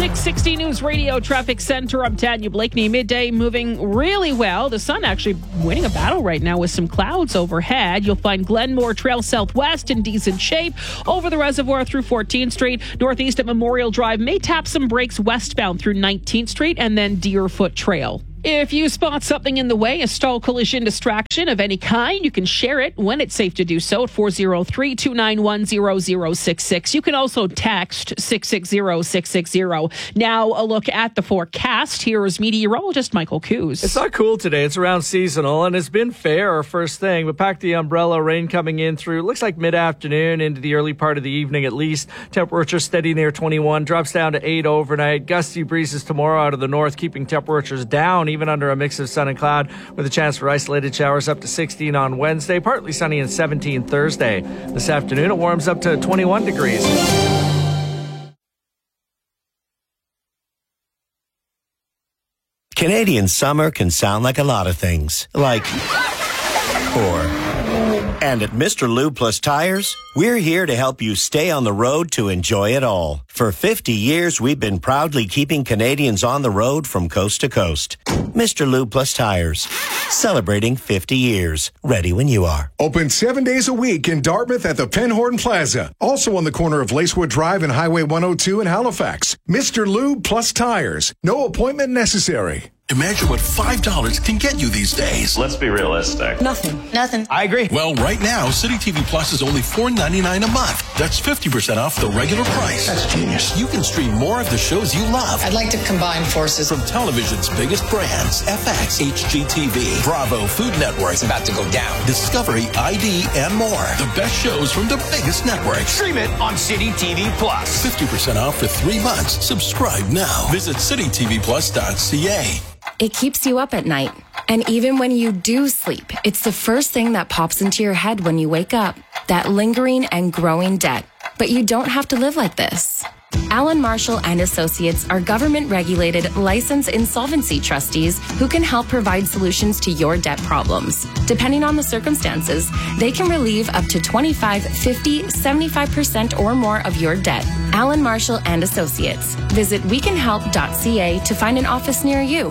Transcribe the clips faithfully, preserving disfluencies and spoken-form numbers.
six sixty News Radio Traffic Center. I'm Tanya Blakeney. Midday moving really well. The sun actually winning a battle right now with some clouds overhead. You'll find Glenmore Trail Southwest in decent shape. Over the reservoir through fourteenth Street. Northeast at Memorial Drive may tap some brakes westbound through nineteenth Street and then Deerfoot Trail. If you spot something in the way, a stall, collision, distraction of any kind, you can share it when it's safe to do so at four oh three, two nine one, zero zero six six. You can also text six six zero, six six zero. Now a look at the forecast. Here's meteorologist Michael Coos. It's not cool today. It's around seasonal, and it's been fair first thing, but pack the umbrella. Rain coming in through, looks like mid-afternoon into the early part of the evening at least. Temperature steady near twenty-one, drops down to eight overnight. Gusty breezes tomorrow out of the north, keeping temperatures down even under a mix of sun and cloud, with a chance for isolated showers up to sixteen on Wednesday, partly sunny and seventeen Thursday. This afternoon it warms up to twenty-one degrees. Canadian summer can sound like a lot of things, like or. And at Mister Lube Plus Tires, we're here to help you stay on the road to enjoy it all. For fifty years, we've been proudly keeping Canadians on the road from coast to coast. Mister Lube Plus Tires, celebrating fifty years. Ready when you are. Open seven days a week in Dartmouth at the Penhorn Plaza. Also on the corner of Lacewood Drive and Highway one oh two in Halifax. Mister Lube Plus Tires. No appointment necessary. Imagine what five dollars can get you these days. Let's be realistic. Nothing. Nothing. I agree. Well, right now, City T V Plus is only four ninety-nine a month. That's fifty percent off the regular price. That's genius. You can stream more of the shows you love. I'd like to combine forces. From television's biggest brands, F X, H G T V, Bravo, Food Network. It's about to go down. Discovery, I D, and more. The best shows from the biggest networks. Stream it on City T V Plus. fifty percent off for three months. Subscribe now. Visit city t v plus dot c a. It keeps you up at night. And even when you do sleep, it's the first thing that pops into your head when you wake up. That lingering and growing debt. But you don't have to live like this. Allen Marshall and Associates are government-regulated, licensed insolvency trustees who can help provide solutions to your debt problems. Depending on the circumstances, they can relieve up to twenty-five, fifty, seventy-five percent or more of your debt. Allen Marshall and Associates. Visit we can help dot c a to find an office near you.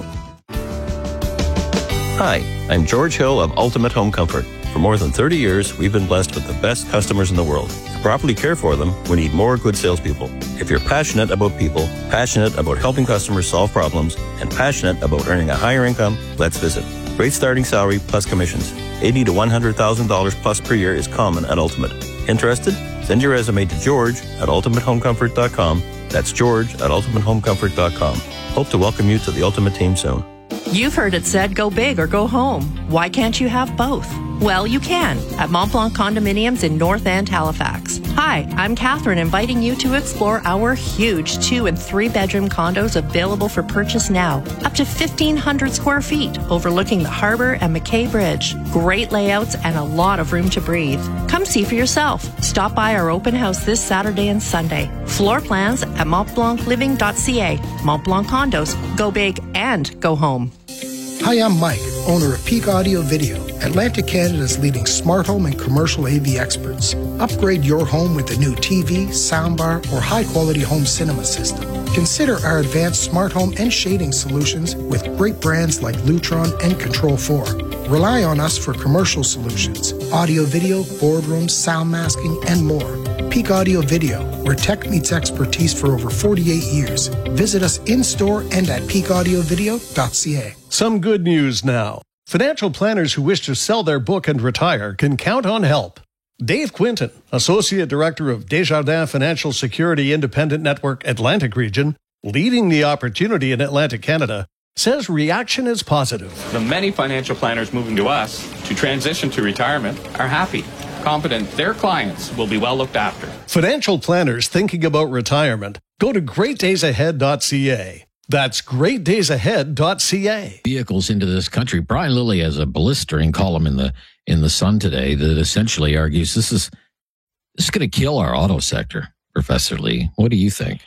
Hi, I'm George Hill of Ultimate Home Comfort. For more than thirty years, we've been blessed with the best customers in the world. To properly care for them, we need more good salespeople. If you're passionate about people, passionate about helping customers solve problems, and passionate about earning a higher income, let's visit. Great starting salary plus commissions. eighty thousand to one hundred thousand dollars plus per year is common at Ultimate. Interested? Send your resume to George at ultimate home comfort dot com. That's George at ultimate home comfort dot com. Hope to welcome you to the Ultimate team soon. You've heard it said, go big or go home. Why can't you have both? Well, you can at Mont Blanc Condominiums in North End, Halifax. Hi, I'm Catherine, inviting you to explore our huge two and three bedroom condos available for purchase now. Up to fifteen hundred square feet, overlooking the harbor and McKay Bridge. Great layouts and a lot of room to breathe. Come see for yourself. Stop by our open house this Saturday and Sunday. Floor plans at mont blanc living dot c a. Mont Blanc Condos. Go big and go home. Hi, I'm Mike, owner of Peak Audio Video, Atlantic Canada's leading smart home and commercial A V experts. Upgrade your home with a new T V, soundbar, or high-quality home cinema system. Consider our advanced smart home and shading solutions with great brands like Lutron and Control four. Rely on us for commercial solutions, audio video, boardrooms, sound masking, and more. Peak Audio Video, where tech meets expertise for over forty-eight years. Visit us in-store and at peak audio video dot c a. Some good news now. Financial planners who wish to sell their book and retire can count on help. Dave Quinton, Associate Director of Desjardins Financial Security Independent Network Atlantic Region, leading the opportunity in Atlantic Canada, says reaction is positive. The many financial planners moving to us to transition to retirement are happy, confident their clients will be well looked after. Financial planners thinking about retirement, go to great days ahead dot c a. That's great days ahead dot c a. Vehicles into this country. Brian Lilly has a blistering column in the in the Sun today that essentially argues this is this is going to kill our auto sector. Professor Lee, what do you think?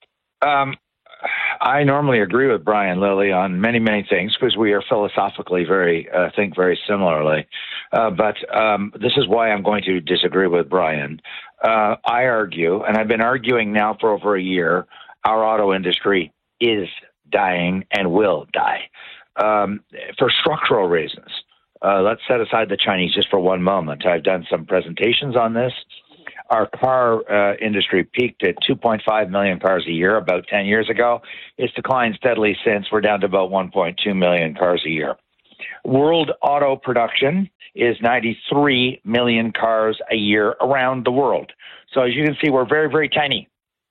Um, I normally agree with Brian Lilly on many, many things because we are philosophically very, uh, think very similarly. Uh, but um, this is why I'm going to disagree with Brian. Uh, I argue, and I've been arguing now for over a year, our auto industry is dying and will die um, for structural reasons. Uh, let's set aside the Chinese just for one moment. I've done some presentations on this. Our car uh, industry peaked at two point five million cars a year about ten years ago. It's declined steadily since. We're down to about one point two million cars a year. World auto production is ninety-three million cars a year around the world. So as you can see, we're very, very tiny.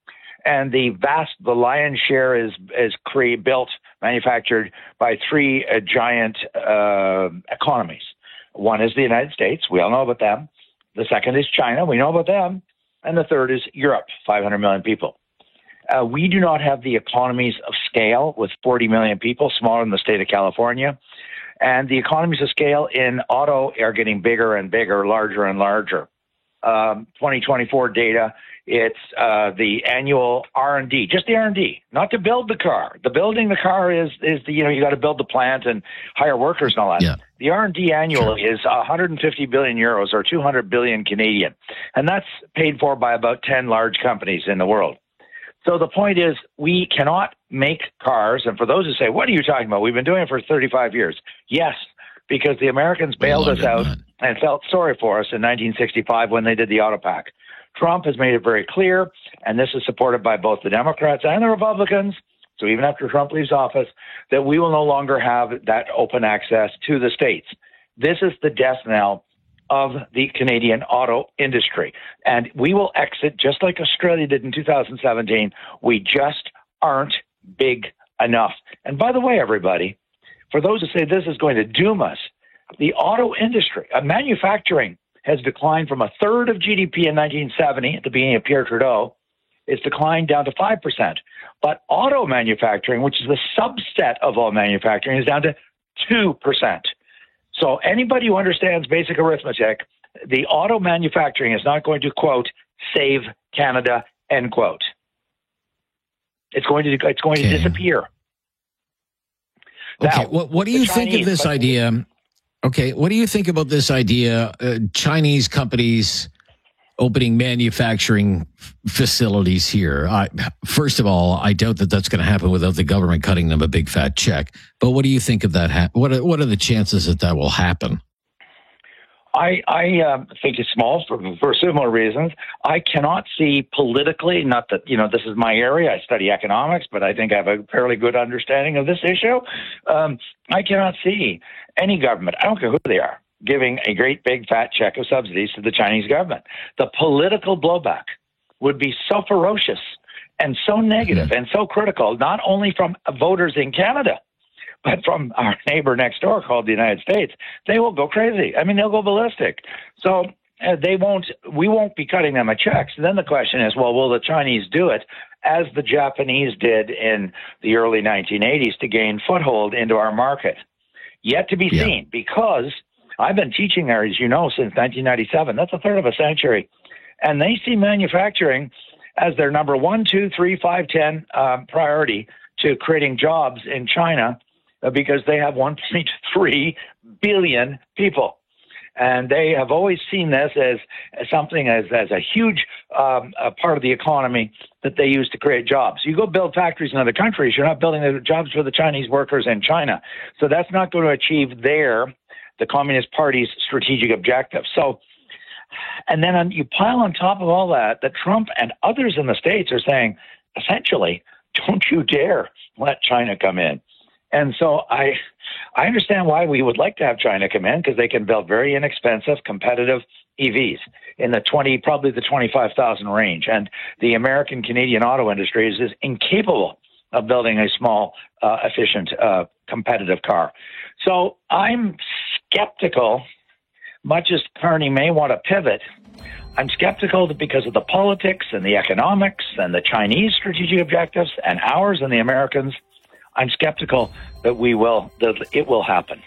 And the vast, the lion's share is is created, built, manufactured by three uh, giant uh, economies. One is the United States. We all know about them. The second is China. We know about them. And the third is Europe, five hundred million people. Uh, we do not have the economies of scale with forty million people, smaller than the state of California. And the economies of scale in auto are getting bigger and bigger, larger and larger. Um, twenty twenty-four data, it's uh, the annual R and D, just the R and D, not to build the car. The building the car is, is the, you know, you got to build the plant and hire workers and all that. Yeah. The R and D annually sure. is one hundred fifty billion euros or two hundred billion Canadian. And that's paid for by about ten large companies in the world. So the point is, we cannot make cars. And for those who say, what are you talking about? We've been doing it for thirty-five years. Yes, because the Americans bailed us out and felt sorry for us in nineteen sixty-five when they did the Auto Pact. Trump has made it very clear, and this is supported by both the Democrats and the Republicans, so even after Trump leaves office, that we will no longer have that open access to the states. This is the death knell of the Canadian auto industry. And we will exit just like Australia did in two thousand seventeen. We just aren't big enough. And by the way, everybody, for those who say this is going to doom us, the auto industry, uh, manufacturing has declined from a third of G D P in nineteen seventy at the beginning of Pierre Trudeau. It's declined down to five percent. But auto manufacturing, which is the subset of all manufacturing, is down to two percent. So anybody who understands basic arithmetic, the auto manufacturing is not going to, quote, save Canada, end quote. It's going to it's going okay. to disappear. Okay, now, what, what do you think Chinese, of this but, idea? Okay, what do you think about this idea? Uh, Chinese companies opening manufacturing facilities here. I, first of all, I doubt that that's going to happen without the government cutting them a big fat check. But what do you think of that? Ha- what are, what are the chances that that will happen? I, I um, think it's small for, for similar reasons. I cannot see politically, not that, you know, this is my area. I study economics, but I think I have a fairly good understanding of this issue. Um, I cannot see any government, I don't care who they are, giving a great big fat check of subsidies to the Chinese government. The political blowback would be so ferocious and so negative and so critical, not only from voters in Canada, but from our neighbor next door called the United States. They will go crazy. I mean, they'll go ballistic. So uh, they won't, we won't be cutting them a check. So then the question is, well, will the Chinese do it as the Japanese did in the early nineteen eighties to gain foothold into our market? Yet to be yeah. seen, because I've been teaching there, as you know, since nineteen ninety-seven. That's a third of a century. And they see manufacturing as their number one, two, three, five, ten um, priority to creating jobs in China uh, because they have one point three billion people. And they have always seen this as, as something as, as a huge um, a part of the economy that they use to create jobs. You go build factories in other countries, you're not building the jobs for the Chinese workers in China. So that's not going to achieve their the Communist Party's strategic objective. So, and then on, you pile on top of all that, that Trump and others in the States are saying, essentially, don't you dare let China come in. And so I, I understand why we would like to have China come in, because they can build very inexpensive, competitive E Vs in the twenty, probably the twenty-five thousand range. And the American Canadian auto industry is, is incapable of building a small, uh, efficient, uh, competitive car. So I'm skeptical, much as Carney may want to pivot. I'm skeptical that because of the politics and the economics and the Chinese strategic objectives and ours and the Americans, I'm skeptical that we will, that it will happen.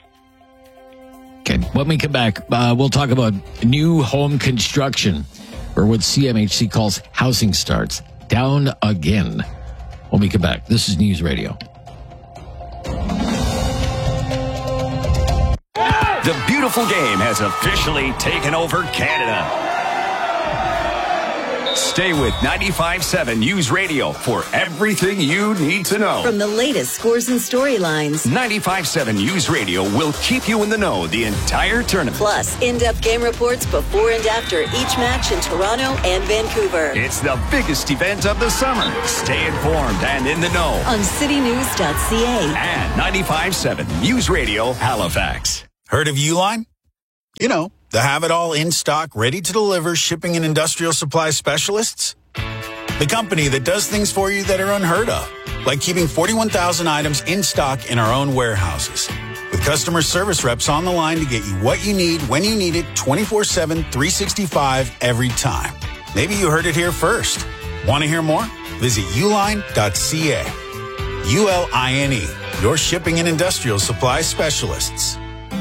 Okay, when we come back, uh, we'll talk about new home construction, or what C M H C calls housing starts, down again. When we come back, this is News Radio. The beautiful game has officially taken over Canada. Stay with ninety-five point seven News Radio for everything you need to know. From the latest scores and storylines, ninety-five point seven News Radio will keep you in the know the entire tournament. Plus, in-depth game reports before and after each match in Toronto and Vancouver. It's the biggest event of the summer. Stay informed and in the know on city news dot c a and ninety-five point seven News Radio Halifax. Heard of Uline? You know, the have-it-all in-stock, ready-to-deliver shipping and industrial supply specialists? The company that does things for you that are unheard of, like keeping forty-one thousand items in stock in our own warehouses. With customer service reps on the line to get you what you need, when you need it, twenty-four seven, three sixty-five, every time. Maybe you heard it here first. Want to hear more? Visit uline dot c a. U L I N E, your shipping and industrial supply specialists.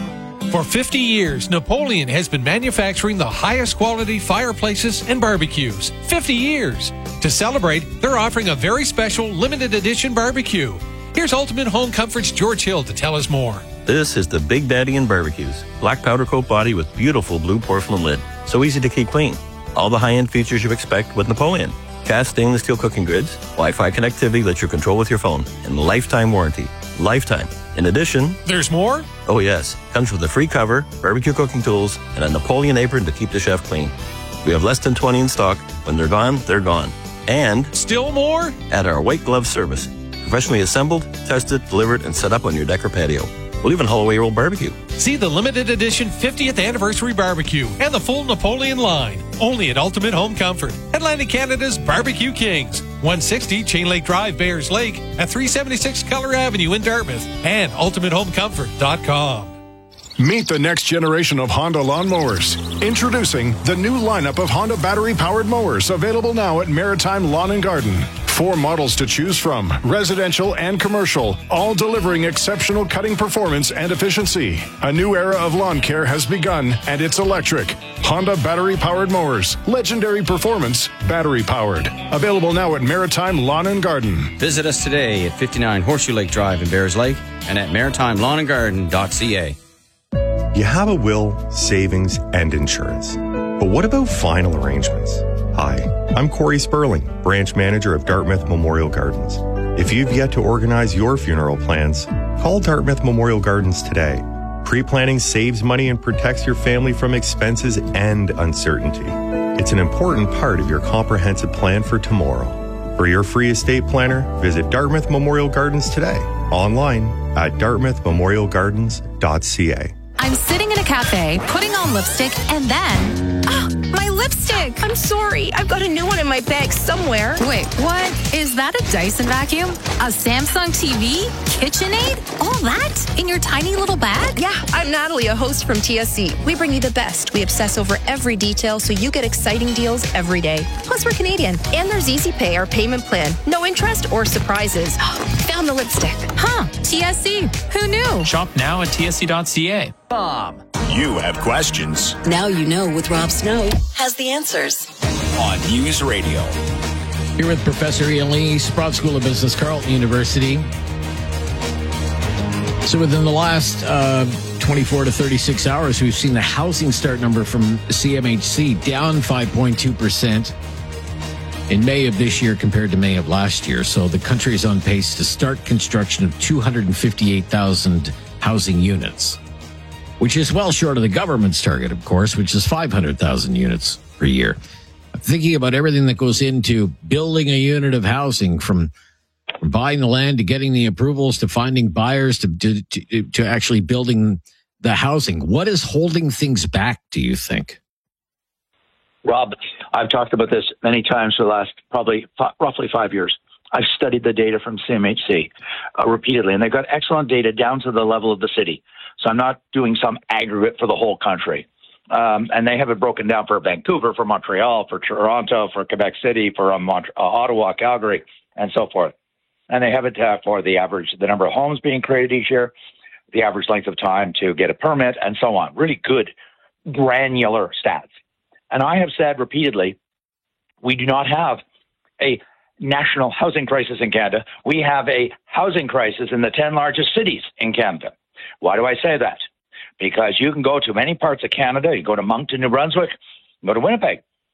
For fifty years, Napoleon has been manufacturing the highest quality fireplaces and barbecues. fifty years. To celebrate, they're offering a very special limited edition barbecue. Here's Ultimate Home Comfort's George Hill to tell us more. This is the Big Daddy in barbecues. Black powder coat body with beautiful blue porcelain lid. So easy to keep clean. All the high-end features you expect with Napoleon. Cast stainless steel cooking grids, Wi-Fi connectivity lets you control with your phone, and lifetime warranty. Lifetime. In addition, there's more? Oh yes. Comes with a free cover, barbecue cooking tools, and a Napoleon apron to keep the chef clean. We have less than twenty in stock. When they're gone, they're gone. And still more? At our white glove service. Professionally assembled, tested, delivered, and set up on your deck or patio. We'll even haul away your old barbecue. See the limited edition fiftieth anniversary barbecue and the full Napoleon line. Only at Ultimate Home Comfort. Atlantic Canada's Barbecue Kings. one sixty Chain Lake Drive, Bayers Lake. At three seventy-six Keller Avenue in Dartmouth. And ultimate home comfort dot com. Meet the next generation of Honda lawnmowers. Introducing the new lineup of Honda battery-powered mowers, available now at Maritime Lawn and Garden. Four models to choose from, residential and commercial, all delivering exceptional cutting performance and efficiency. A new era of lawn care has begun, and it's electric. Honda battery-powered mowers. Legendary performance, battery-powered. Available now at Maritime Lawn and Garden. Visit us today at fifty-nine Horseshoe Lake Drive in Bayers Lake and at maritime lawn and garden dot c a. You have a will, savings, and insurance. But what about final arrangements? Hi, I'm Corey Sperling, branch manager of Dartmouth Memorial Gardens. If you've yet to organize your funeral plans, call Dartmouth Memorial Gardens today. Pre-planning saves money and protects your family from expenses and uncertainty. It's an important part of your comprehensive plan for tomorrow. For your free estate planner, visit Dartmouth Memorial Gardens today. Online at dartmouth memorial gardens dot c a. I'm sitting in a cafe, putting on lipstick, and then... Oh, my lipstick! I'm sorry. I've got a new one in my bag somewhere. Wait, what? Is that a Dyson vacuum? A Samsung T V? KitchenAid? All that? In your tiny little bag? Yeah, I'm Natalie, a host from T S C. We bring you the best. We obsess over every detail so you get exciting deals every day. Plus, we're Canadian. And there's Easy Pay, our payment plan. No interest or surprises. Found the lipstick. Huh, T S C. Who knew? Shop now at T S C dot c a. Bob. You have questions. Now you know with Rob Snow has the answers. On News Radio. Here with Professor Ian Lee, Sprott School of Business, Carleton University. So within the last uh, twenty-four to thirty-six hours, we've seen the housing start number from C M H C down five point two percent in May of this year compared to May of last year. So the country is on pace to start construction of two hundred fifty-eight thousand housing units, which is well short of the government's target, of course, which is five hundred thousand units per year. I'm thinking about everything that goes into building a unit of housing, from From buying the land to getting the approvals to finding buyers to, to to to actually building the housing. What is holding things back, do you think? Rob, I've talked about this many times for the last probably f- roughly five years. I've studied the data from C M H C uh, repeatedly, and they've got excellent data down to the level of the city. So I'm not doing some aggregate for the whole country. Um, and they have it broken down for Vancouver, for Montreal, for Toronto, for Quebec City, for uh, Mont- uh, Ottawa, Calgary, and so forth. And they have it uh, for the average, the number of homes being created each year, the average length of time to get a permit, and so on. Really good, granular stats. And I have said repeatedly, we do not have a national housing crisis in Canada. We have a housing crisis in the ten largest cities in Canada. Why do I say that? Because you can go to many parts of Canada. You go to Moncton, New Brunswick, go to Winnipeg,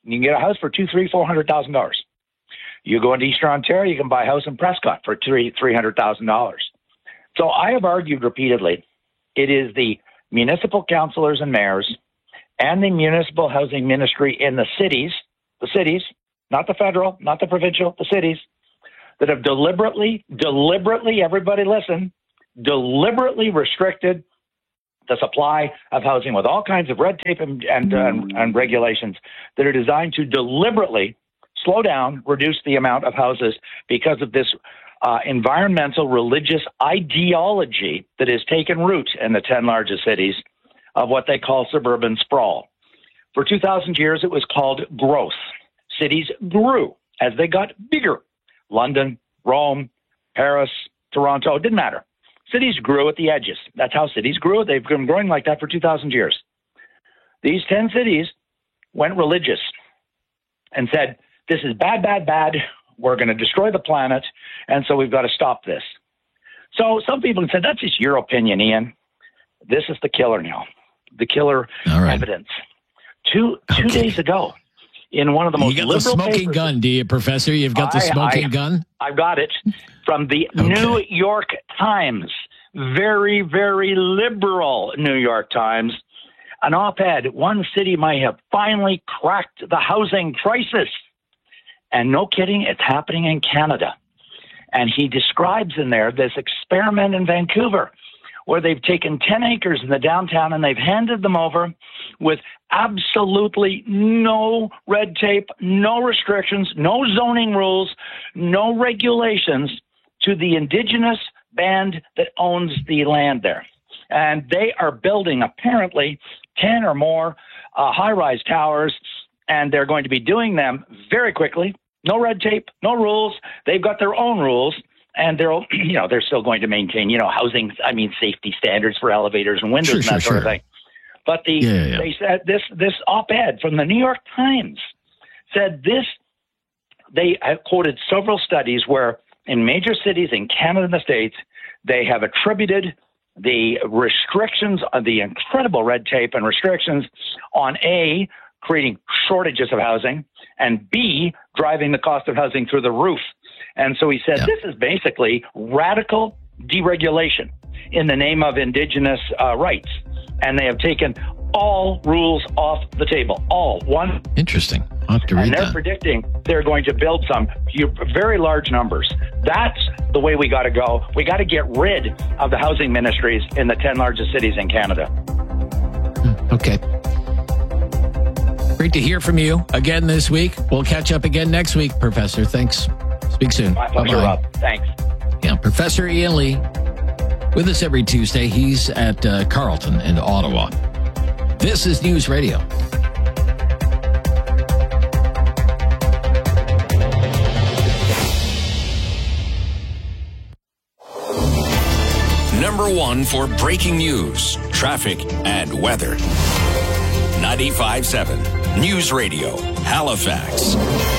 You can get a house for two, three, four hundred thousand dollars. You go into Eastern Ontario, you can buy a house in Prescott for three, three hundred thousand dollars. So I have argued repeatedly, it is the municipal councillors and mayors and the municipal housing ministry in the cities, the cities, not the federal, not the provincial, the cities, that have deliberately, deliberately, everybody listen, deliberately restricted the supply of housing with all kinds of red tape and, and, uh, and regulations that are designed to deliberately slow down, reduce the amount of houses because of this uh, environmental religious ideology that has taken root in the ten largest cities of what they call suburban sprawl. For two thousand years, it was called growth. Cities grew as they got bigger. London, Rome, Paris, Toronto, it didn't matter. Cities grew at the edges. That's how cities grew. They've been growing like that for two thousand years. These ten cities went religious and said, this is bad, bad, bad. We're going to destroy the planet, and so we've got to stop this. So some people have said, that's just your opinion, Ian. This is the killer now, the killer right. evidence. Two two okay. days ago, in one of the most liberal liberal You got the smoking papers, gun, do you, Professor? You've got the I, smoking I, gun? I've got it from the okay. New York Times. Very, very liberal New York Times. An op-ed, one city might have finally cracked the housing crisis. And no kidding, it's happening in Canada. And he describes in there this experiment in Vancouver where they've taken ten acres in the downtown and they've handed them over with absolutely no red tape, no restrictions, no zoning rules, no regulations to the Indigenous band that owns the land there. And they are building apparently ten or more uh, high-rise towers, and they're going to be doing them very quickly. No red tape, no rules. They've got their own rules, and they're, you know, they're still going to maintain, you know, housing, I mean, safety standards for elevators and windows sure, and that sure, sort sure. of thing. But the yeah, yeah. they said this this op-ed from the New York Times said this. They quoted several studies where in major cities in Canada and the States, they have attributed the restrictions on the incredible red tape and restrictions on A, creating shortages of housing, and B, driving the cost of housing through the roof. And so he said, yeah. this is basically radical deregulation in the name of Indigenous uh, rights. And they have taken all rules off the table, all one. Interesting. I'll have to read and they're that. predicting they're going to build some very large numbers. That's the way we got to go. We got to get rid of the housing ministries in the ten largest cities in Canada. Okay. Great to hear from you again this week. We'll catch up again next week, Professor. Thanks. Speak soon. My pleasure, Bye-bye. Rob. Thanks. Yeah, Professor Ian Lee with us every Tuesday. He's at uh, Carleton in Ottawa. This is News Radio. Number one for breaking news, traffic, and weather. ninety-five point seven News Radio, Halifax.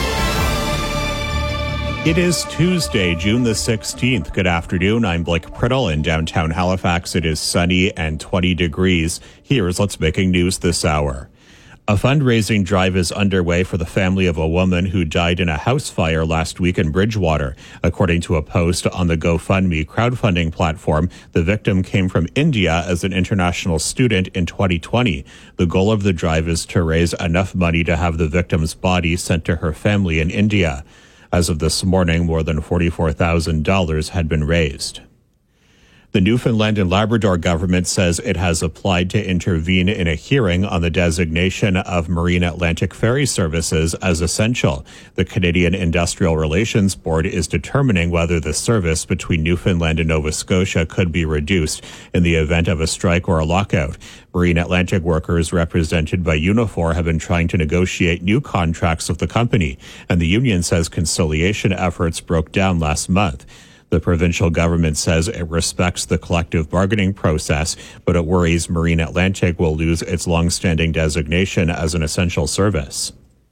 It is Tuesday, June the sixteenth. Good afternoon. I'm Blake Priddle. In downtown Halifax, it is sunny and twenty degrees. Here's what's making news this hour. A fundraising drive is underway for the family of a woman who died in a house fire last week in Bridgewater. According to a post on the GoFundMe crowdfunding platform, the victim came from India as an international student in twenty twenty. The goal of the drive is to raise enough money to have the victim's body sent to her family in India. As of this morning, more than forty-four thousand dollars had been raised. The Newfoundland and Labrador government says it has applied to intervene in a hearing on the designation of Marine Atlantic Ferry Services as essential. The Canadian Industrial Relations Board is determining whether the service between Newfoundland and Nova Scotia could be reduced in the event of a strike or a lockout. Marine Atlantic workers represented by Unifor have been trying to negotiate new contracts with the company, and the union says conciliation efforts broke down last month. The provincial government says it respects the collective bargaining process, but it worries Marine Atlantic will lose its long-standing designation as an essential service.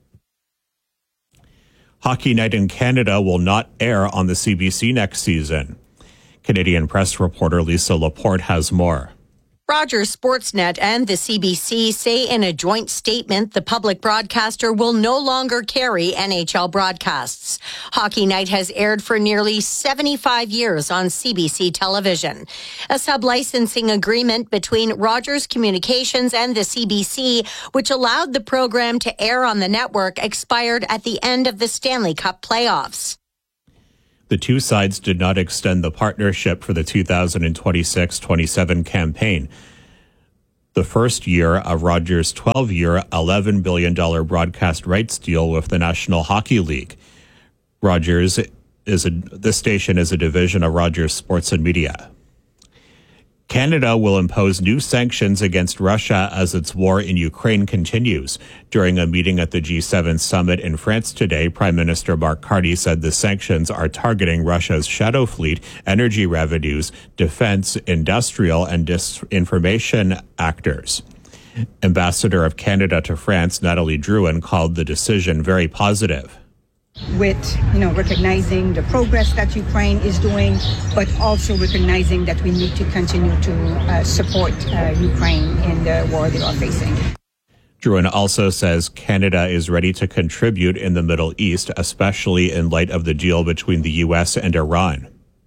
Hockey Night in Canada will not air on the C B C next season. Canadian press reporter Lisa Laporte has more. Rogers Sportsnet and the C B C say in a joint statement the public broadcaster will no longer carry N H L broadcasts. Hockey Night has aired for nearly seventy-five years on C B C television. A sub-licensing agreement between Rogers Communications and the C B C, which allowed the program to air on the network, expired at the end of the Stanley Cup playoffs. The two sides did not extend the partnership for the two thousand twenty-six twenty-seven campaign. The first year of Rogers' twelve-year, eleven billion dollars broadcast rights deal with the National Hockey League. Rogers is a, this station is a division of Rogers Sports and Media. Canada will impose new sanctions against Russia as its war in Ukraine continues. During a meeting at the G seven summit in France today, Prime Minister Mark Carney said the sanctions are targeting Russia's shadow fleet, energy revenues, defense, industrial, and disinformation actors. Ambassador of Canada to France, Natalie Drouin, called the decision very positive. With, you know, recognizing the progress that Ukraine is doing, but also recognizing that we need to continue to uh, support uh, Ukraine in the war they are facing. Drouin also says Canada is ready to contribute in the Middle East, especially in light of the deal between the U S and Iran.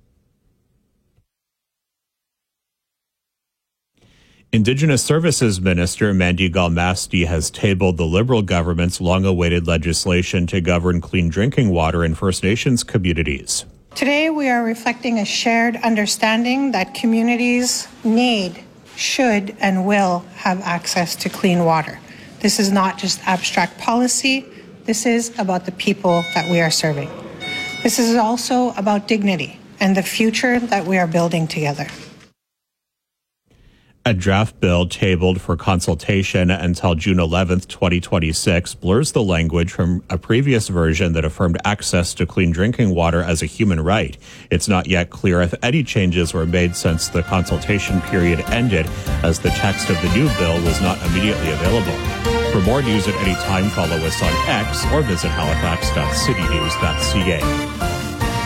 Indigenous Services Minister Mandy Galmasti has tabled the Liberal government's long-awaited legislation to govern clean drinking water in First Nations communities. Today we are reflecting a shared understanding that communities need, should, and will have access to clean water. This is not just abstract policy. This is about the people that we are serving. This is also about dignity and the future that we are building together. A draft bill tabled for consultation until June eleventh, twenty twenty-six, blurs the language from a previous version that affirmed access to clean drinking water as a human right. It's not yet clear if any changes were made since the consultation period ended, as the text of the new bill was not immediately available. For more news at any time, follow us on X or visit halifax dot city news dot c a.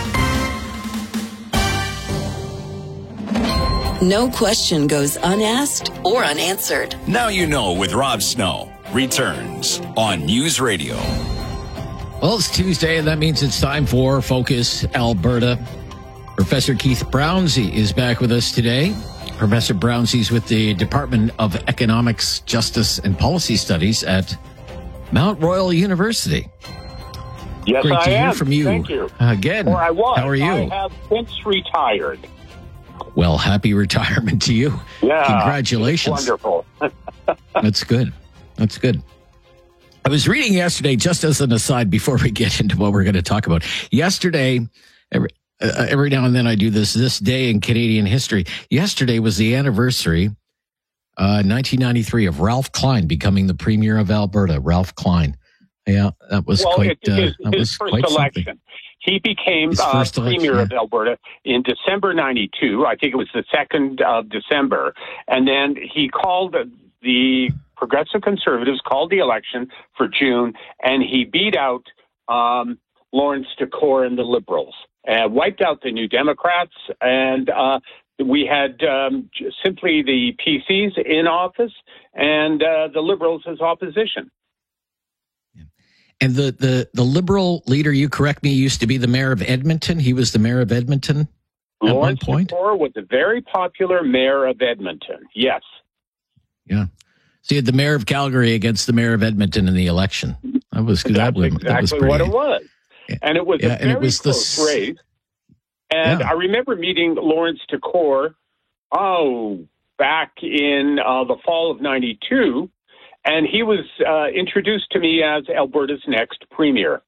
No question goes unasked or unanswered. Now You Know with Rob Snow returns on News Radio. Well, it's Tuesday, and that means it's time for Focus Alberta. Professor Keith Brownsey is back with us today. Professor Brownsey's with the Department of Economics, Justice, and Policy Studies at Mount Royal University. Yes, Great I to hear am. from you Thank you. again. Or I was. How are you? I have since retired. Well, happy retirement to you. Yeah. Congratulations. Wonderful. That's good. That's good. I was reading yesterday, just as an aside, before we get into what we're going to talk about. Yesterday, every, uh, every now and then I do this, this day in Canadian history. Yesterday was the anniversary, uh, nineteen ninety-three, of Ralph Klein becoming the Premier of Alberta. Ralph Klein. Yeah, that was well, quite, it, uh, his, that his was first quite election. something. He became His uh, first election, Premier yeah. of Alberta in December ninety-two. I think it was the second of December. And then he called the Progressive Conservatives, called the election for June, and he beat out um, Lawrence Decore and the Liberals, uh, wiped out the New Democrats, and uh, we had um, simply the P Cs in office and uh, the Liberals as opposition. And the, the, the Liberal leader, you correct me, used to be the mayor of Edmonton. He was the mayor of Edmonton at Lawrence one point. Decore was a very popular mayor of Edmonton. Yes. Yeah. So you had the mayor of Calgary against the mayor of Edmonton in the election. That was That's that, was, exactly that was pretty, what it was. And it was yeah, a and very it was close the, race. And yeah. I remember meeting Lawrence Decore, oh, back in uh, the fall of ninety-two. And he was uh, introduced to me as Alberta's next premier.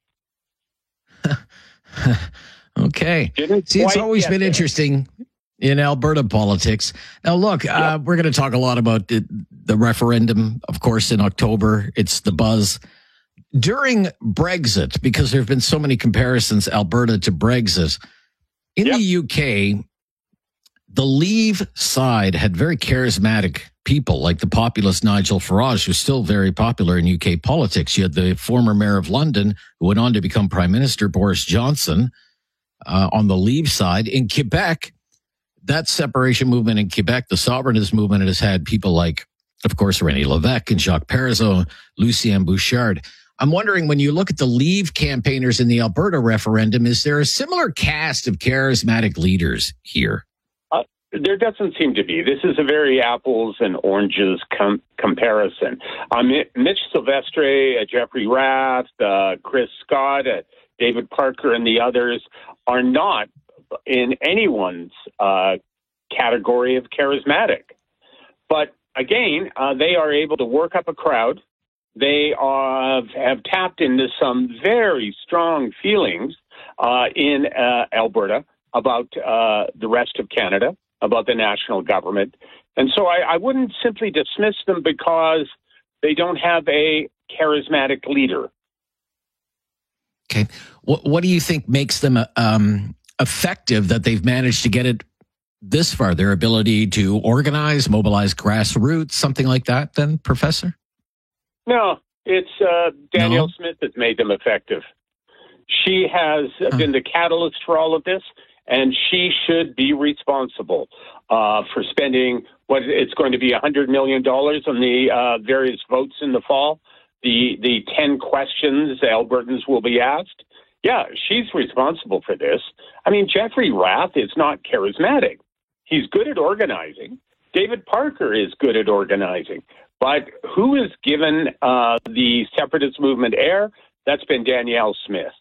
Okay. Didn't See, it's quite always get been there. interesting in Alberta politics. Now, look, uh, we're going to talk a lot about the, the referendum, of course, in October. It's the buzz. During Brexit, because there have been so many comparisons, Alberta to Brexit, in Yep. the U K, the Leave side had very charismatic people like the populist Nigel Farage, who's still very popular in U K politics. You had the former mayor of London, who went on to become prime minister, Boris Johnson, uh, on the Leave side. In Quebec, that separation movement in Quebec, the sovereignist movement, has had people like, of course, René Lévesque and Jacques Parizeau, Lucien Bouchard. I'm wondering, when you look at the Leave campaigners in the Alberta referendum, is there a similar cast of charismatic leaders here? Uh, there doesn't seem to be. This is a very apples and oranges com- comparison. Um, Mitch Silvestre, uh, Jeffrey Rath, uh, Chris Scott, uh, David Parker, and the others are not in anyone's uh, category of charismatic. But again, uh, they are able to work up a crowd. They are, have tapped into some very strong feelings uh, in uh, Alberta about uh, the rest of Canada, about the national government. And so I, I wouldn't simply dismiss them because they don't have a charismatic leader. Okay. What, what do you think makes them um, effective, that they've managed to get it this far? Their ability to organize, mobilize grassroots, something like that, then, Professor? No, it's uh, Danielle No? Smith that's made them effective. She has Huh. been the catalyst for all of this, and she should be responsible uh, for spending what it's going to be one hundred million dollars on the uh, various votes in the fall, the, the ten questions Albertans will be asked. Yeah, she's responsible for this. I mean, Jeffrey Rath is not charismatic. He's good at organizing. David Parker is good at organizing. But who has given uh, the separatist movement air? That's been Danielle Smith.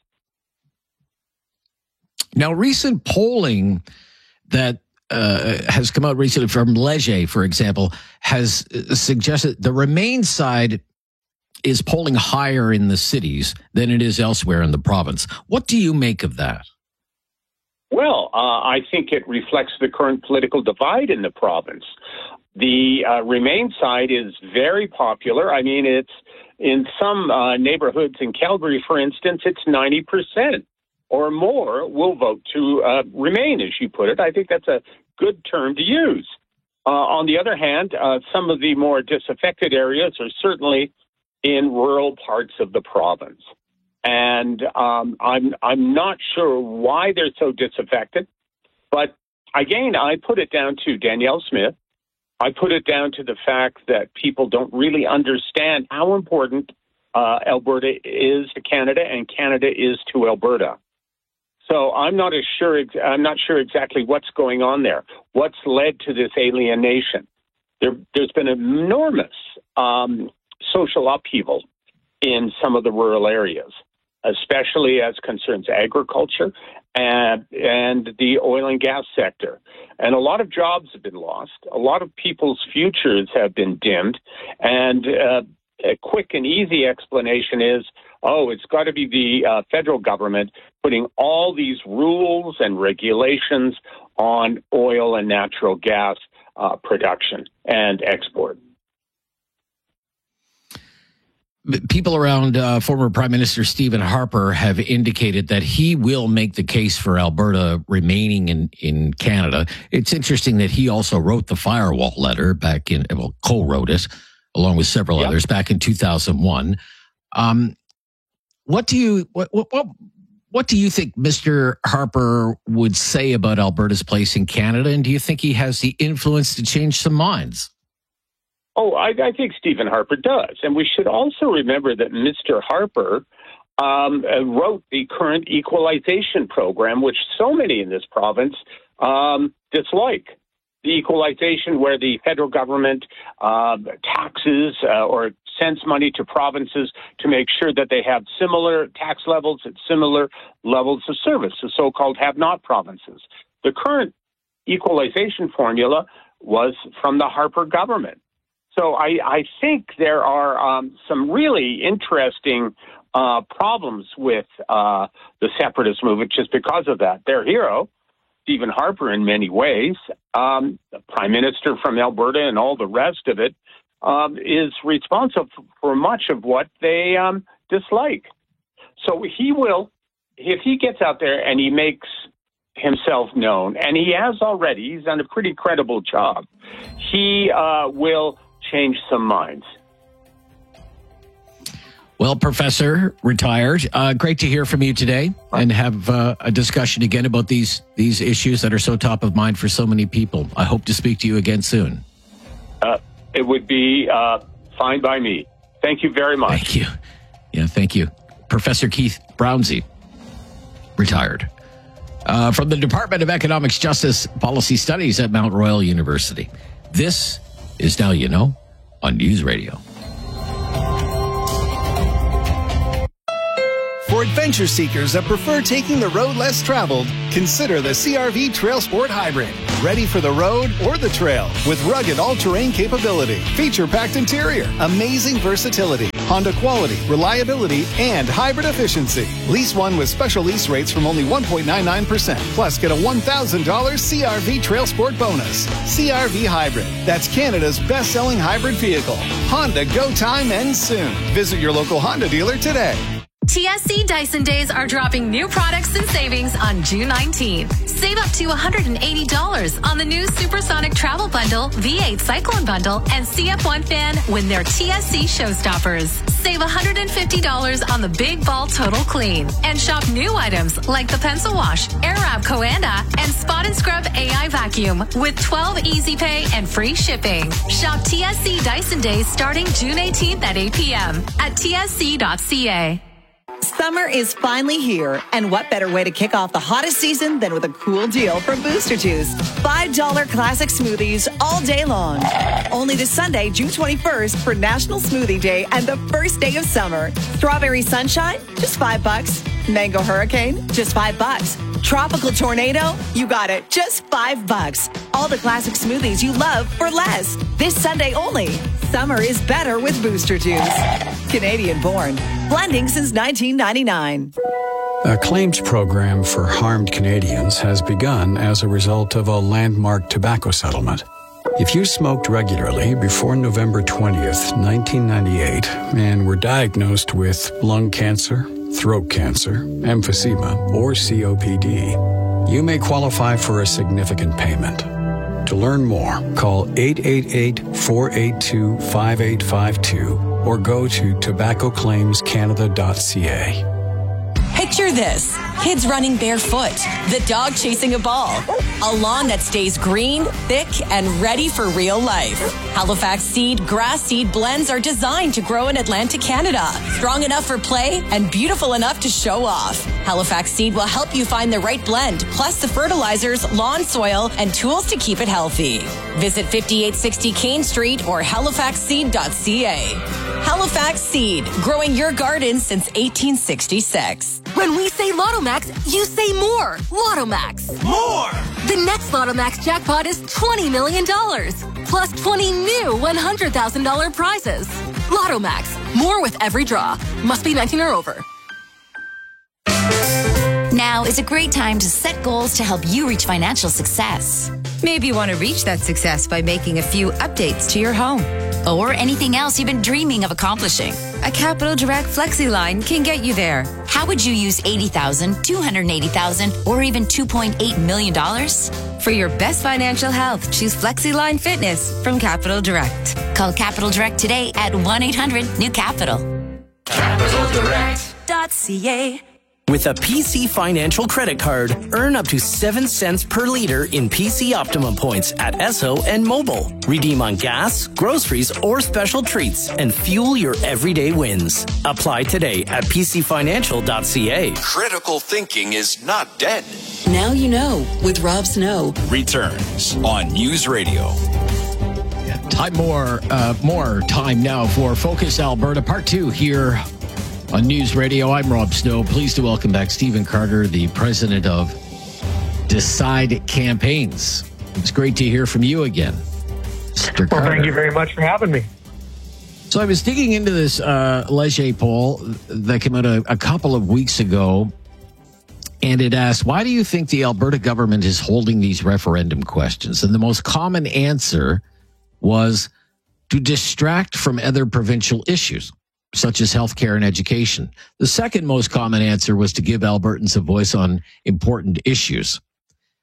Now, recent polling that uh, has come out recently from Leger, for example, has suggested the Remain side is polling higher in the cities than it is elsewhere in the province. What do you make of that? Well, uh, I think it reflects the current political divide in the province. The uh, Remain side is very popular. I mean, it's in some uh, neighborhoods in Calgary, for instance, it's ninety percent or more will vote to uh, Remain, as you put it. I think that's a good term to use. Uh, on the other hand, uh, some of the more disaffected areas are certainly in rural parts of the province. And um, I'm I'm not sure why they're so disaffected. But again, I put it down to Danielle Smith. I put it down to the fact that people don't really understand how important uh, Alberta is to Canada and Canada is to Alberta. So I'm not as sure. I'm not sure exactly what's going on there. What's led to this alienation? There, there's been enormous um, social upheaval in some of the rural areas, especially as concerns agriculture and, and the oil and gas sector. And a lot of jobs have been lost. A lot of people's futures have been dimmed. And uh, a quick and easy explanation is, oh, it's got to be the uh, federal government putting all these rules and regulations on oil and natural gas uh, production and export. People around uh, former Prime Minister Stephen Harper have indicated that he will make the case for Alberta remaining in, in Canada. It's interesting that he also wrote the firewall letter back in, well, co-wrote it, along with several yep. others, back in two thousand one. Um, what do you what, what what what do you think Mister Harper would say about Alberta's place in Canada, and do you think he has the influence to change some minds? Oh, I, I think Stephen Harper does. And we should also remember that Mister Harper um, uh, wrote the current equalization program, which so many in this province um, dislike. The equalization where the federal government uh, taxes uh, or sends money to provinces to make sure that they have similar tax levels and similar levels of service, the so-called have-not provinces. The current equalization formula was from the Harper government. So I, I think there are um, some really interesting uh, problems with uh, the separatist movement just because of that. Their hero, Stephen Harper, in many ways, um, the Prime Minister from Alberta and all the rest of it, um, is responsible for much of what they um, dislike. So he will, if he gets out there and he makes himself known, and he has already, he's done a pretty credible job, he uh, will change some minds. Well, Professor, retired, uh, great to hear from you today and have uh, a discussion again about these these issues that are so top of mind for so many people. I hope to speak to you again soon. Uh, it would be uh, fine by me. Thank you very much. Thank you. Yeah, thank you. Professor Keith Brownsey, retired. Uh, from the Department of Economics, Justice, Policy Studies at Mount Royal University. This is Now You Know on News Radio. For adventure seekers that prefer taking the road less traveled, consider the C R V Trail Sport Hybrid. Ready for the road or the trail with rugged all-terrain capability, feature-packed interior, amazing versatility, Honda quality, reliability, and hybrid efficiency. Lease one with special lease rates from only one point nine nine percent. Plus, get a one thousand dollars C R V Trail Sport bonus. C R V Hybrid. That's Canada's best-selling hybrid vehicle. Honda Go Time ends soon. Visit your local Honda dealer today. T S C Dyson Days are dropping new products and savings on June nineteenth. Save up to one hundred eighty dollars on the new Supersonic Travel Bundle, V eight Cyclone Bundle, and C F one fan when they're T S C Showstoppers. Save one hundred fifty dollars on the Big Ball Total Clean. And shop new items like the Pencil Wash, Airwrap Coanda, and Spot and Scrub A I Vacuum with twelve Easy Pay and free shipping. Shop T S C Dyson Days starting June eighteenth at eight p.m. at T S C dot C A. Summer is finally here, and what better way to kick off the hottest season than with a cool deal from Booster Juice. five dollar classic smoothies all day long. Only this Sunday, June twenty-first, for National Smoothie Day and the first day of summer. Strawberry Sunshine, just five bucks. Mango Hurricane, just five bucks. Tropical Tornado, you got it, just five bucks. All the classic smoothies you love for less. This Sunday only. Summer is better with Booster Juice. Canadian born. Blending since nineteen ninety-nine. A claims program for harmed Canadians has begun as a result of a landmark tobacco settlement. If you smoked regularly before November twentieth, nineteen ninety-eight, and were diagnosed with lung cancer, throat cancer, emphysema, or C O P D, you may qualify for a significant payment. To learn more, call eight eight eight, four eight two, five eight five two or go to tobacco claims canada dot c a. Picture this. Kids running barefoot, the dog chasing a ball, a lawn that stays green, thick, and ready for real life. Halifax Seed grass seed blends are designed to grow in Atlantic Canada, strong enough for play and beautiful enough to show off. Halifax Seed will help you find the right blend, plus the fertilizers, lawn soil, and tools to keep it healthy. Visit fifty-eight sixty Kane Street or halifax seed dot c a. Halifax Seed, growing your garden since eighteen sixty-six. When we say Lotto Max, you say more. Lotto Max. More! The next Lotto Max jackpot is twenty million dollars, plus twenty new one hundred thousand dollars prizes. Lotto Max. More with every draw. Must be nineteen or over. Now is a great time to set goals to help you reach financial success. Maybe you want to reach that success by making a few updates to your home. Or anything else you've been dreaming of accomplishing. A Capital Direct Flexi line can get you there. How would you use eighty thousand dollars, two hundred eighty thousand dollars, or even two point eight million dollars? For your best financial health, choose Flexi Line Fitness from Capital Direct. Call Capital Direct today at one eight hundred new capital. capital direct dot c a. With a P C Financial credit card, earn up to seven cents per liter in P C Optimum points at Esso and Mobile. Redeem on gas, groceries, or special treats and fuel your everyday wins. Apply today at p c financial dot c a. Critical thinking is not dead. Now you know with Rob Snow. Returns on News Radio. Time more, uh, more time now for Focus Alberta Part Two here on News Radio. I'm Rob Snow. Pleased to welcome back Stephen Carter, the president of Decide Campaigns. It's great to hear from you again, Mister Well, Carter. thank you very much for having me. So I was digging into this uh, Leger poll that came out a, a couple of weeks ago, and it asked, why do you think the Alberta government is holding these referendum questions? And the most common answer was to distract from other provincial issues, such as healthcare and education. The second most common answer was to give Albertans a voice on important issues.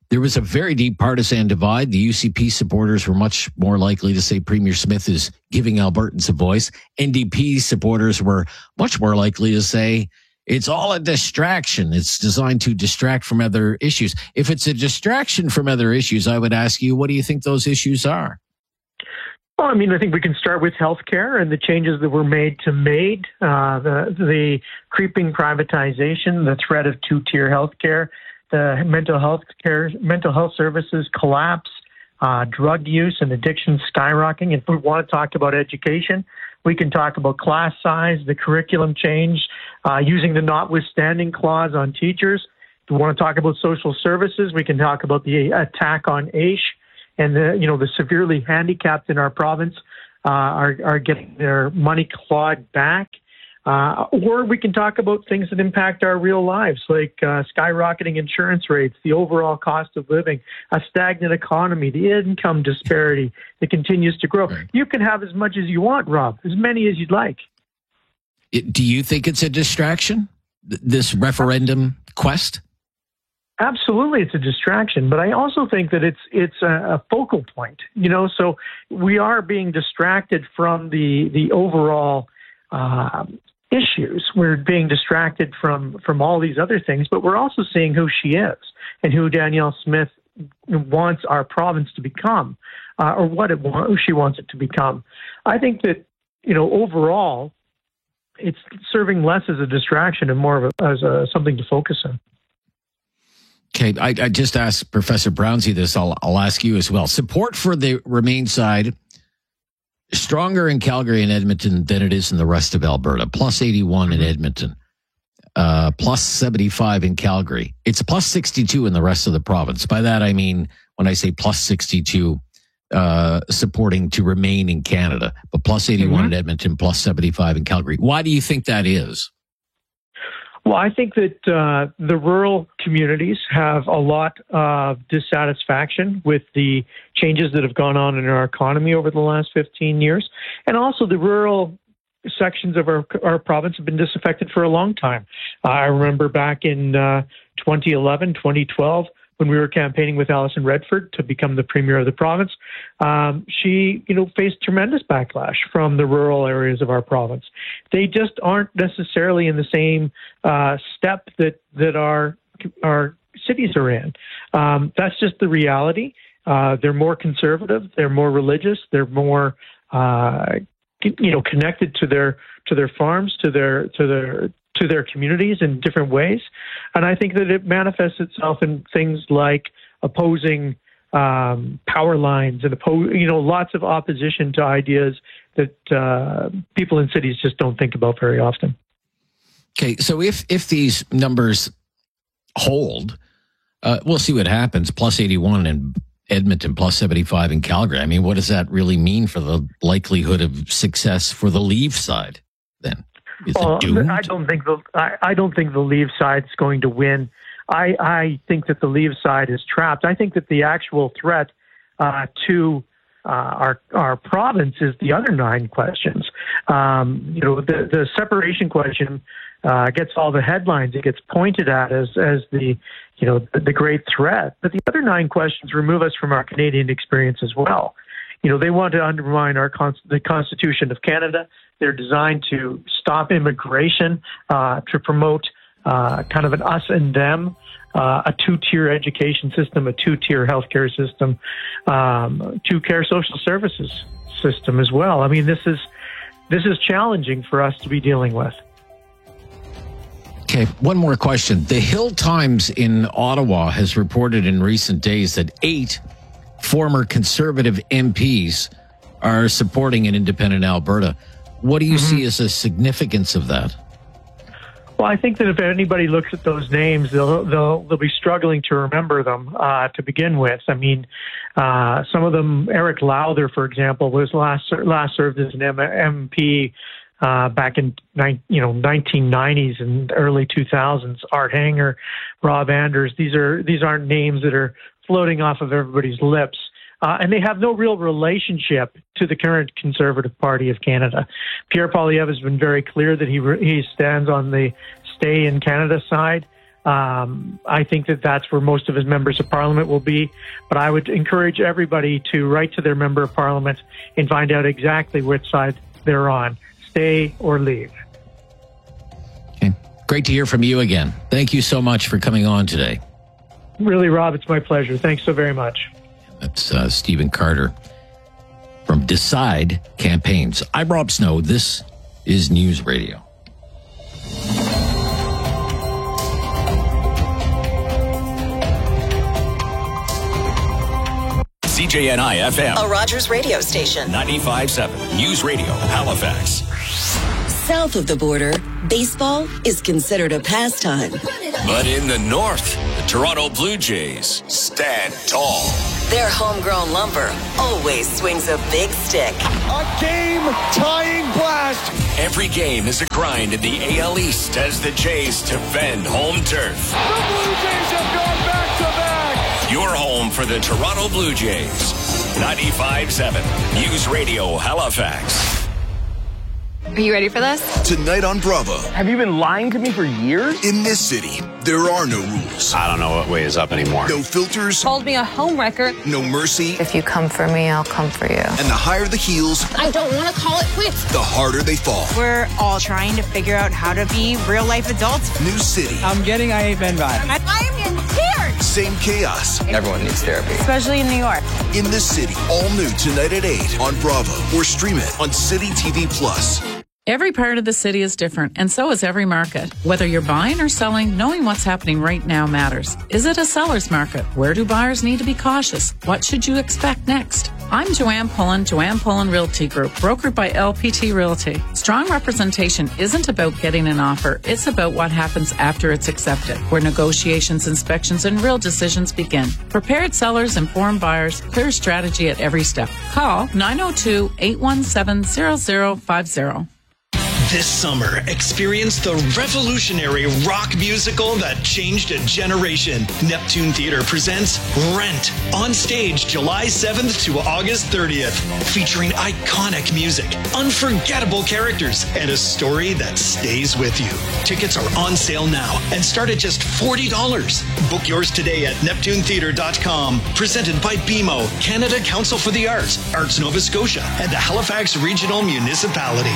there was a very deep partisan divide. The U C P supporters were much more likely to say Premier Smith is giving Albertans a voice. N D P supporters were much more likely to say it's all a distraction. It's designed to distract from other issues. If it's a distraction from other issues, I would ask you, what do you think those issues are? Well, I mean, I think we can start with healthcare and the changes that were made to MAID, uh, the, the creeping privatization, the threat of two-tier healthcare, the mental health care, mental health services collapse, uh, drug use and addiction skyrocketing. If we want to talk about education, we can talk about class size, the curriculum change, uh, using the notwithstanding clause on teachers. If we want to talk about social services, we can talk about the attack on A I S H and the, you know, the severely handicapped in our province uh, are, are getting their money clawed back. Uh, or we can talk about things that impact our real lives, like uh, skyrocketing insurance rates, the overall cost of living, a stagnant economy, the income disparity that continues to grow. You can have as much as you want, Rob, as many as you'd like. It, do you think it's a distraction, this referendum quest? Absolutely, it's a distraction, but I also think that it's it's a, a focal point. You know, so we are being distracted from the the overall uh, issues. We're being distracted from from all these other things, but we're also seeing who she is and who Danielle Smith wants our province to become, uh, or what it who she wants it to become. I think that, you know, overall, it's serving less as a distraction and more of a, as a, something to focus on. Okay, I, I just asked Professor Brownsy this. I'll, I'll ask you as well. Support for the Remain side, stronger in Calgary and Edmonton than it is in the rest of Alberta. Plus eighty-one in Edmonton, uh, plus seventy-five in Calgary. It's plus sixty-two in the rest of the province. By that, I mean, when I say plus sixty-two, uh, supporting to remain in Canada, but plus eighty-one mm-hmm. in Edmonton, plus seventy-five in Calgary. Why do you think that is? Well, I think that uh, the rural communities have a lot of dissatisfaction with the changes that have gone on in our economy over the last fifteen years. And also the rural sections of our, our province have been disaffected for a long time. Uh, I remember back in uh, twenty eleven, twenty twelve, when we were campaigning with Alison Redford to become the premier of the province, um, she, you know, faced tremendous backlash from the rural areas of our province. They just aren't necessarily in the same uh, step that that our our cities are in. Um, that's just the reality. Uh, they're more conservative. They're more religious. They're more, uh, you know, connected to their to their farms, to their to their to their communities in different ways. And I think that it manifests itself in things like opposing um, power lines and, oppo- you know, lots of opposition to ideas that uh, people in cities just don't think about very often. Okay, so if, if these numbers hold, uh, we'll see what happens. Plus eighty-one in Edmonton, plus seventy-five in Calgary. I mean, what does that really mean for the likelihood of success for the Leave side then? Is well, I don't think the I, I don't think the Leave side's going to win. I I think that the Leave side is trapped. I think that the actual threat uh, to uh, our our province is the other nine questions. Um, you know, the the separation question uh, gets all the headlines. It gets pointed at as as the you know the, the great threat. But the other nine questions remove us from our Canadian experience as well. You know, they want to undermine our con- the Constitution of Canada. They're designed to stop immigration, uh, to promote uh, kind of an us and them, uh, a two-tier education system, a two-tier healthcare system, um, two-care social services system as well. I mean, this is this is challenging for us to be dealing with. Okay, one more question. The Hill Times in Ottawa has reported in recent days that eight former Conservative M Ps are supporting an independent Alberta. What do you mm-hmm. see as the significance of that? Well, I think that if anybody looks at those names, they'll they'll, they'll be struggling to remember them uh, to begin with. I mean, uh, some of them, Eric Lowther, for example, was last last served as an M P uh, back in you know nineteen nineties and early two thousands. Art Hanger, Rob Anders. These are these aren't names that are floating off of everybody's lips. Uh, and they have no real relationship to the current Conservative Party of Canada. Pierre Poilievre has been very clear that he re- he stands on the stay in Canada side. Um, I think that that's where most of his members of parliament will be. But I would encourage everybody to write to their member of parliament and find out exactly which side they're on. Stay or leave. Okay. Great to hear from you again. Thank you so much for coming on today. Really, Rob, it's my pleasure. Thanks so very much. That's uh, Stephen Carter from Decide Campaigns. I'm Rob Snow. This is News Radio. C J N I F M. A Rogers radio station. ninety-five point seven News Radio, Halifax. South of the border, baseball is considered a pastime. But in the north, the Toronto Blue Jays stand tall. Their homegrown lumber always swings a big stick. A game-tying blast. Every game is a grind in the A L East as the Jays defend home turf. The Blue Jays have gone back-to-back. Your home for the Toronto Blue Jays. ninety-five point seven News Radio, Halifax. Are you ready for this? Tonight on Bravo. Have you been lying to me for years? In this city, there are no rules. I don't know what way is up anymore. No filters. Called me a homewrecker. No mercy. If you come for me, I'll come for you. And the higher the heels, I don't want to call it quits. the harder they fall. We're all trying to figure out how to be real-life adults. New city. I'm getting I Hate Men vibes. I am in tears. Same chaos. Everyone needs therapy. Especially in New York. In this city. All new tonight at eight on Bravo. Or stream it on City T V Plus. Every part of the city is different, and so is every market. Whether you're buying or selling, knowing what's happening right now matters. Is it a seller's market? Where do buyers need to be cautious? What should you expect next? I'm Joanne Pullen, Joanne Pullen Realty Group, brokered by L P T Realty. Strong representation isn't about getting an offer. It's about what happens after it's accepted, where negotiations, inspections, and real decisions begin. Prepared sellers, informed buyers, clear strategy at every step. Call nine oh two, eight one seven, zero zero five zero. This summer, experience the revolutionary rock musical that changed a generation. Neptune Theater presents Rent on stage July seventh to August thirtieth, featuring iconic music, unforgettable characters, and a story that stays with you. Tickets are on sale now and start at just forty dollars. Book yours today at neptune theater dot com. Presented by B M O, Canada Council for the Arts, Arts Nova Scotia, and the Halifax Regional Municipality.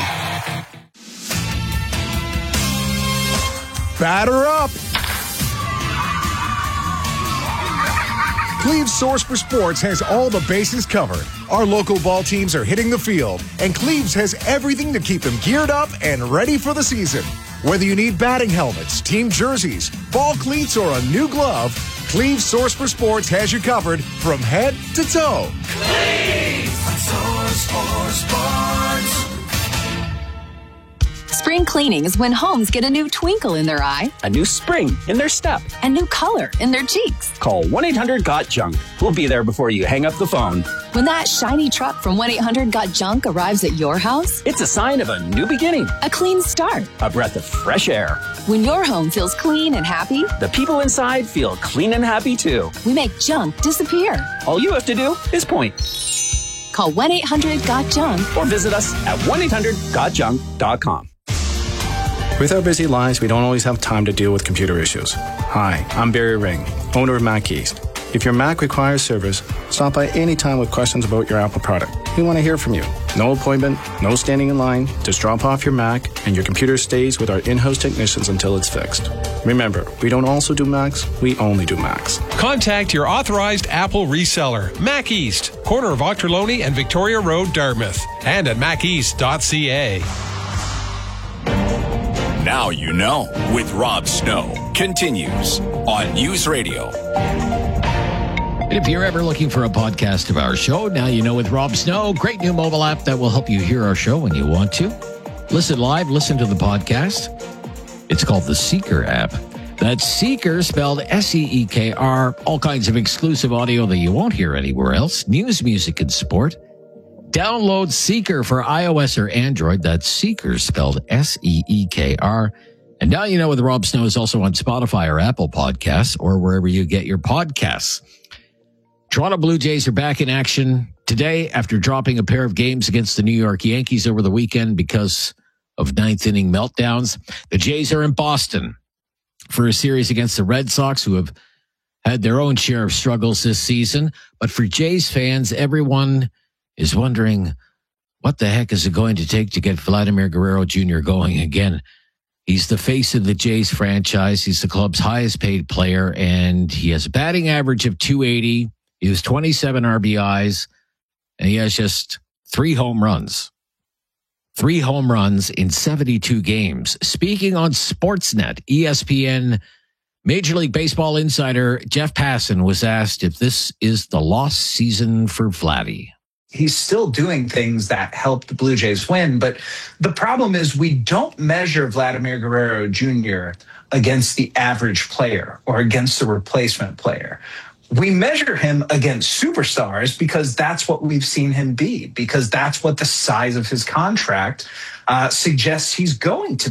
Batter up! Cleve's Source for Sports has all the bases covered. Our local ball teams are hitting the field, and Cleve's has everything to keep them geared up and ready for the season. Whether you need batting helmets, team jerseys, ball cleats, or a new glove, Cleve's Source for Sports has you covered from head to toe. Cleve's Source for Sports. Spring cleaning is when homes get a new twinkle in their eye, a new spring in their step, and new color in their cheeks. Call one eight hundred got junk. We'll be there before you hang up the phone. When that shiny truck from one eight hundred got junk arrives at your house, it's a sign of a new beginning, a clean start, a breath of fresh air. When your home feels clean and happy, the people inside feel clean and happy too. We make junk disappear. All you have to do is point. Call one eight hundred got junk or visit us at one eight hundred got junk dot com. With our busy lives, we don't always have time to deal with computer issues. Hi, I'm Barry Ring, owner of Mac East. If your Mac requires service, stop by anytime with questions about your Apple product. We want to hear from you. No appointment, no standing in line. Just drop off your Mac and your computer stays with our in-house technicians until it's fixed. Remember, we don't also do Macs, we only do Macs. Contact your authorized Apple reseller, Mac East, corner of Ochterlony and Victoria Road, Dartmouth, and at mac east dot c a. Now you know with Rob Snow continues on News Radio. And if you're ever looking for a podcast of our show, now you know with Rob Snow, great new mobile app that will help you hear our show when you want to. Listen live, listen to the podcast. It's called the Seeker app. That's Seeker, spelled S E E K R. All kinds of exclusive audio that you won't hear anywhere else. News, music, and sport. Download Seeker for iOS or Android. That's Seeker, spelled S E E K R. And now you know with Rob Snow is also on Spotify or Apple Podcasts or wherever you get your podcasts. Toronto Blue Jays are back in action today after dropping a pair of games against the New York Yankees over the weekend because of ninth inning meltdowns. The Jays are in Boston for a series against the Red Sox, who have had their own share of struggles this season. But for Jays fans, everyone is wondering, what the heck is it going to take to get Vladimir Guerrero Junior going again? He's the face of the Jays franchise. He's the club's highest paid player, and he has a batting average of two eighty. He has twenty-seven R B Is, and he has just three home runs. Three home runs in seventy-two games. Speaking on Sportsnet, E S P N Major League Baseball insider Jeff Passan was asked if this is the lost season for Vladdy. He's still doing things that help the Blue Jays win, but the problem is we don't measure Vladimir Guerrero Junior against the average player or against the replacement player. We measure him against superstars because that's what we've seen him be, because that's what the size of his contract uh, suggests he's going to